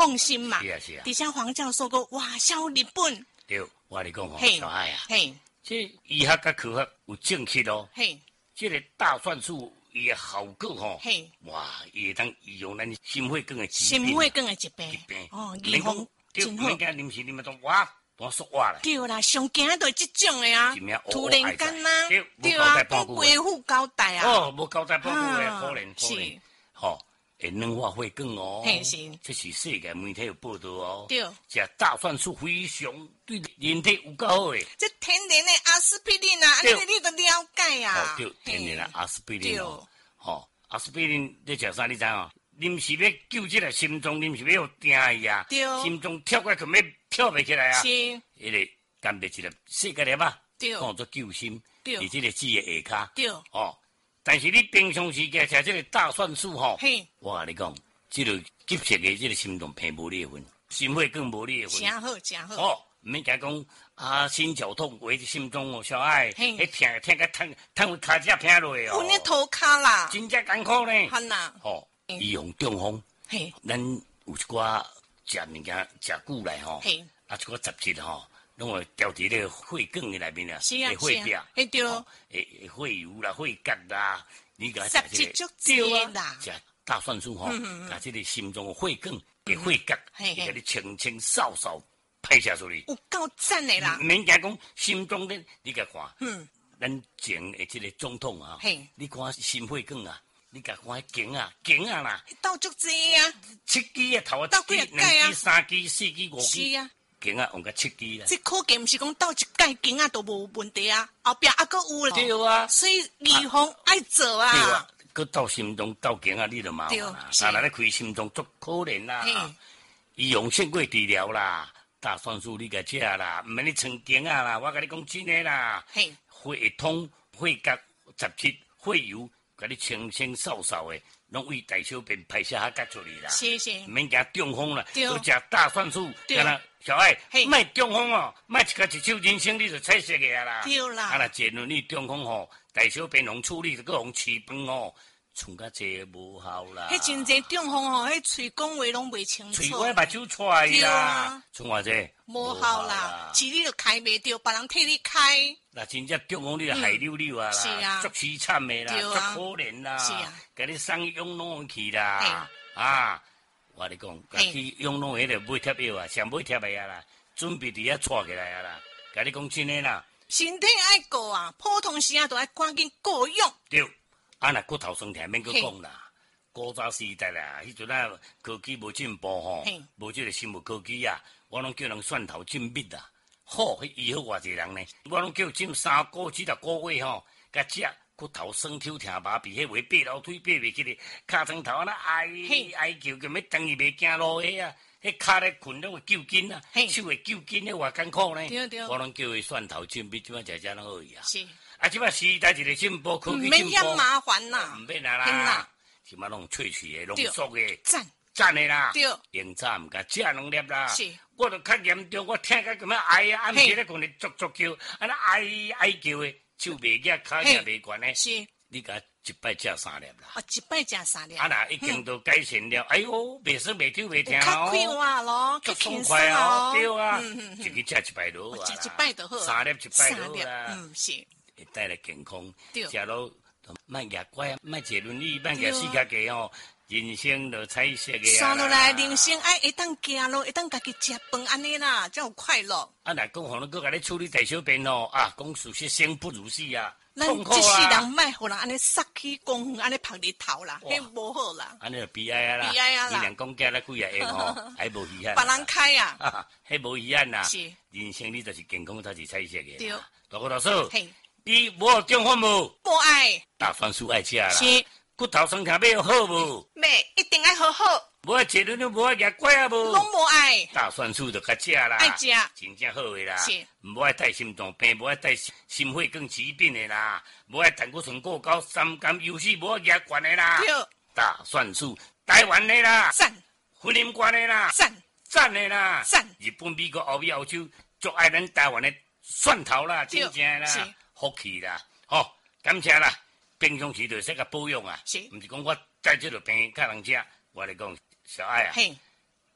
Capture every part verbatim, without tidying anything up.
放心嘛。 是啊是啊。 底下黄教授个哇，销日本。 对，我跟你讲哦， 嘿小爱啊， 嘿， 这医学甲科学有证实哦。 嘿， 这个大蒜素伊的效果吼， 嘿， 哇，伊会当预防咱心血管的疾病。 心血管的疾病。 疾病哦，预免讲防对， 真好。 免讲临时你们都哇，多说话了。 对啦，上惊就是这种的啊，突然间呐，对啊，都维护交代啊。 哦，无交代保护的，可怜可怜。吼，会软化血管哦。 嘿是， 这是世界媒体有报道哦。 对， 这大蒜素非常对人体有够好的。 这天然的阿司匹林啊，你你都了解啊。 哦，对，天然的阿司匹林哦。吼，阿司匹林你食啥？你知哦？临时要救这个心脏，临时要定伊啊，心脏跳过去要跳不起来啊。是，迄个干白一粒细个粒啊，当作救心，伫这个籽的下骹。对，哦，但是你平常时间食这个大蒜素吼，我跟你讲，这个急切的这个心脏病无裂痕，心血更无裂痕。真好，真好。哦，唔免讲讲啊，心绞痛或者心脏哦，小爱，迄痛痛个痛痛卡只偏落哦。有那头卡啦，真正艰苦呢。好呐，哦。预防中风，嘿，咱有一寡食物件食久来吼，嘿，啊，一寡杂质吼，拢会掉伫咧血管的内面啊，是啊，血表，嘿对，诶，血油啦、血角啦，你甲食这个对啊，食大蒜素吼，甲这个心脏血管的血角，会甲你清清扫扫排下出去，有够赞的啦！免讲讲心脏咧，你甲看，嗯，咱前的这个总统啊，嘿，你看心血管啊。你甲看迄茎啊，茎啊啦，倒足济啊，七支啊，头啊，一支、两支、三支、四支、五支，是啊，茎啊用个七支啦。这可见毋是讲倒一届茎啊都无问题啊，后壁还佫有啦。对啊，所以预防爱做啊。对啊，佫倒心脏倒茎啊，你就麻烦啦。啊，来咧开心脏足可怜啦。预防血管治疗啦，大蒜素你甲食啦，毋免你穿茎啊啦，我甲你讲真诶啦。嘿，血通、血角、杂质、血油。甲你清清扫扫的，拢为大小便排泄下角出去啦。是是，唔免惊中风啦，要食大蒜素。对啦，小爱，莫中风哦，莫一个一手人生你就菜色个啦。对啦，啊，若假如你中风吼，大小便用处理，搁用饲饭哦，剩甲济无效啦。迄真济中风吼，迄喙讲话拢袂清楚。喙我目睭出来啦，剩偌济无效啦。饲你就开袂着，别人替你开。那真正中风你就害溜溜啊啦，足凄惨的啦，足可怜啦，甲你送养老去啦，啊！我跟你讲，甲去养老迄个买贴药啊，上买贴的啊啦，准备伫遐带起来啊啦，甲你讲真的啦。身体爱顾啊，普通时啊都爱赶紧顾用。对，啊若骨头酸痛免佮讲啦，古早时代啦，迄阵啊科技无进步吼，无即个生物科技啊，我拢叫人蒜头浸蜜啦。好，迄医好偌济人呢？我拢叫浸三个几十个月吼，甲食骨头酸痛疼麻痹，迄话爬楼梯爬袂起哩，骹床头啊那哀哀叫，叫要等伊袂行路迄啊，迄骹咧困拢会揪筋啊，手会揪筋，迄偌艰苦呢。对对，我拢叫伊蒜头浸蜜，即摆食食拢好伊啊。是，啊，即摆时代一个进步，科技进步，唔免遐麻烦啦，唔免啊啦，即摆拢萃取的、浓缩的，赞。赞的啦，对，用早唔甲食两粒啦。是，我著较严重，我听甲咁样哀啊，暗时咧困咧足足叫，安尼哀哀叫的，手袂举，骹也袂悬咧。是，你甲一摆食三粒啦。哦，一摆食三粒。啊那已经都改善了，哎呦，袂酸袂痛袂疼哦。较快活咯，较轻松哦。对啊，一个食一摆就好啊。食一摆就好。三粒一摆就好啦。嗯，是。会带来健康，食落莫牙怪，莫坐轮椅，莫牙四脚架哦。人生就彩色个啊！算落来，人生爱会当行咯，会当家己食饭安尼啦，才有快乐。啊，若讲互人搁甲你处理大小便哦，啊，讲事实生不如死啊，痛苦啊！咱这世人莫互人安尼杀起公园，安尼晒日头啦，迄无好啦。安尼就悲哀啊啦！悲哀啊啦！伊人讲假咧几啊亿吼，还无遗憾。别人开啊，迄无遗憾啦。是，人生你就是健康才是彩色个。对，大哥大嫂，你无中风无？无爱。大蒜素爱食啦。是。骨头酸痛要好无？袂，一定爱好好。无爱坐轮椅，无爱牙拐啊无？拢无爱。大蒜素就较食啦，爱食，真正好诶啦。是，无爱带心脏病，无爱带心血管疾病诶啦，无爱胆固醇过高、三甘油脂，无爱牙管诶啦。对，大蒜素，台湾诶啦，赞，婚姻观诶啦，赞，赞诶啦，赞。日本、美国、欧美、欧洲，足爱咱台湾诶蒜头啦，真正啦，福气啦，好，感谢啦。平常时就说个保养啊，是，毋是讲我在这个病较人食，我来讲小爱啊，嘿，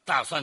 大蒜